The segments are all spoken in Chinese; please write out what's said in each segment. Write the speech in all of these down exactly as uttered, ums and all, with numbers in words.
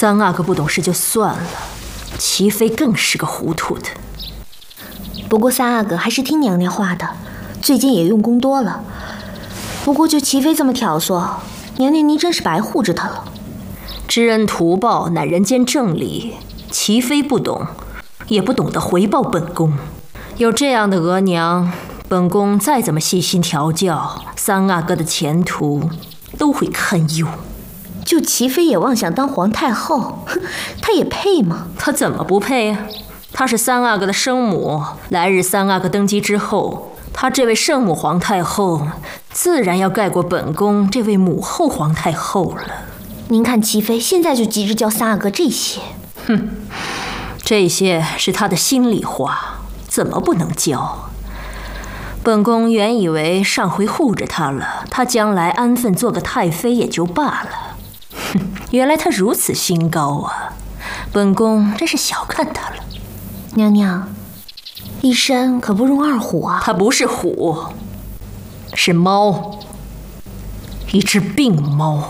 三阿哥不懂事就算了，齐妃更是个糊涂的。 不过三阿哥还是听娘娘话的，最近也用功多了。不过就齐妃这么挑唆，娘娘您真是白护着她了。 知恩图报乃人间正理，齐妃不懂，也不懂得回报本宫。有这样的额娘，本宫再怎么细心调教，三阿哥的前途都会堪忧。 就齐妃也妄想当皇太后，她也配吗？ 她怎么不配啊？她是三阿哥的生母，来日三阿哥登基之后，她这位圣母皇太后自然要盖过本宫这位母后皇太后了。 您看齐妃现在就急着教三阿哥这些。 哼，这些是她的心里话，怎么不能教？本宫原以为上回护着她了，她将来安分做个太妃也就罢了。哼，原来她如此心高啊！本宫真是小看她了。 娘娘，一山可不容二虎啊！ 它不是虎，是猫，一只病猫。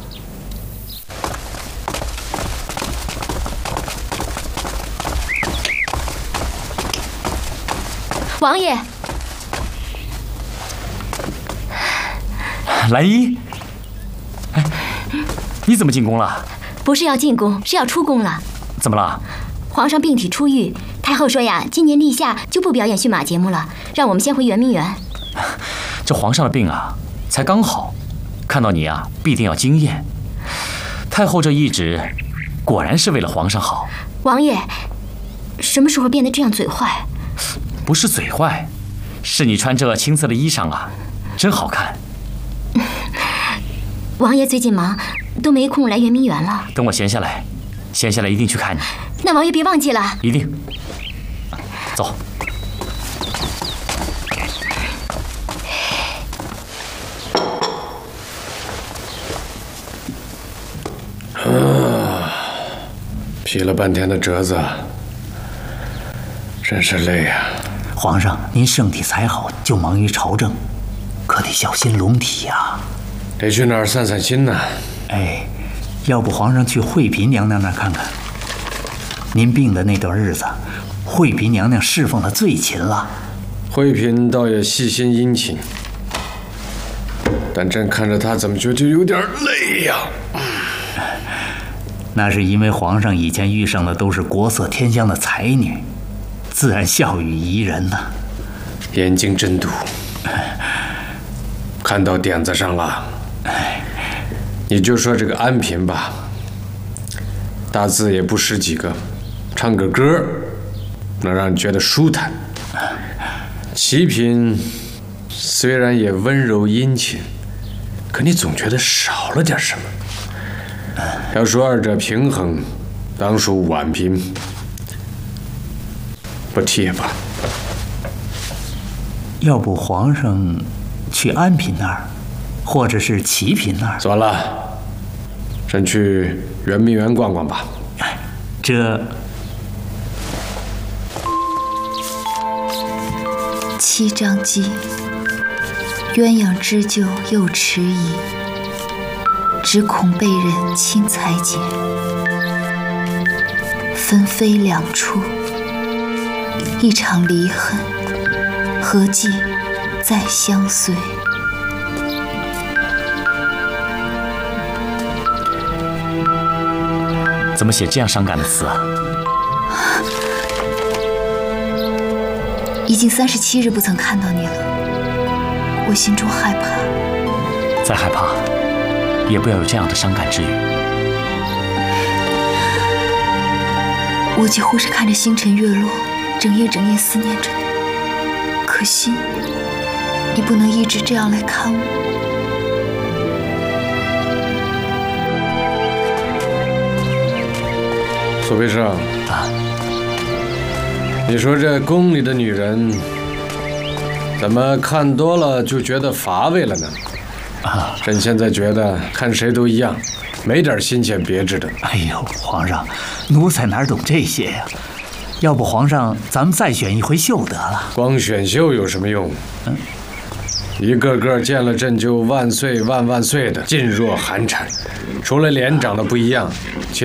王爷， 兰姨，哎，你怎么进宫了？ 不是要进宫，是要出宫了。 怎么了？ 皇上病体初愈，太后说呀，今年立夏就不表演驯马节目了，让我们先回圆明园。 这皇上的病啊，才刚好，看到你啊，必定要惊艳。太后这懿旨，果然是为了皇上好。 王爷，什么时候变得这样嘴坏？ 不是嘴坏，是你穿这青色的衣裳啊，真好看。 王爷最近忙，都没空来圆明园了。 等我闲下来，闲下来一定去看你。 那王爷别忘记了。 一定。走。 啊，劈了半天的折子，真是累呀。 皇上，您身体才好，就忙于朝政，可得小心龙体呀。 得去哪儿散散心呢？ 哎，要不皇上去惠嫔娘娘那儿看看？您病的那段日子，惠嫔娘娘侍奉的最勤了。 惠嫔倒也细心殷勤，但朕看着她怎么觉得有点累呀。 那是因为皇上以前遇上的都是国色天香的才女，自然笑语宜人呐。 眼睛真毒，看到点子上了。你就说这个安嫔吧，大字也不识几个，唱个歌能让人觉得舒坦。齐嫔虽然也温柔殷勤，可你总觉得少了点什么。要说二者平衡，当属婉嫔，不提也罢。 要不皇上去安嫔那儿，或者是齐嫔那儿。 算了，朕去圆明园逛逛吧。 这七章机，鸳鸯织就又迟疑，只恐被人轻裁剪。分飞两处，一场离恨，何计再相随？ 怎么写这样伤感的词啊？ 已经三十七日不曾看到你了，我心中害怕。 再害怕，也不要有这样的伤感之语。 我几乎是看着星辰月落，整夜整夜思念着你。可惜，你不能一直这样来看我。 苏培盛啊，你说这宫里的女人，怎么看多了就觉得乏味了呢？啊，朕现在觉得看谁都一样，没点新鲜别致的。 哎呦，皇上，奴才哪懂这些呀？要不皇上，咱们再选一回秀得了。 光选秀有什么用？嗯，一个个见了朕就万岁万万岁的，噤若寒蝉。除了脸长得不一样，其